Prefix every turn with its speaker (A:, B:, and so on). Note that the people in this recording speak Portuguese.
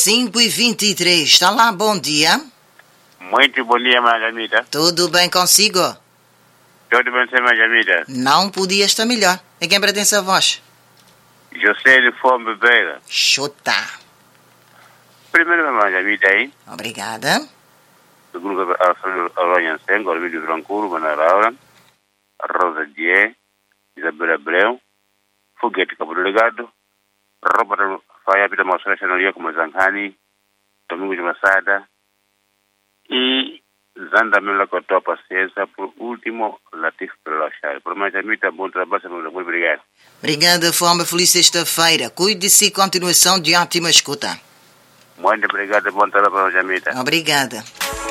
A: 5h23. Está lá, bom dia.
B: Muito bom dia, Majamita.
A: Tudo bem consigo?
B: Tudo bem, senhor Majamita?
A: Não podia estar melhor. A quem pertence a voz?
B: José de Fome Beira.
A: Chuta.
B: Primeiro, Majamita, aí.
A: Obrigada.
B: Do grupo Aranha Sengo, Olvídio Brancuro, Manaraura, Rosa Die, Isabela Abreu, Foguete Cabo Delegado, Robert Faia Pita Mostra Nacionalia como Zanghani, Domingo de Massada e Zanda Mela Cotó Paciência, por último, Latif Pelachar. Por mais amita, bom trabalho, muito obrigado.
A: Obrigada, Fome. Feliz sexta-feira. Cuide-se e continuação de ótima escuta.
B: Muito obrigado, bom trabalho, amita.
A: Obrigada.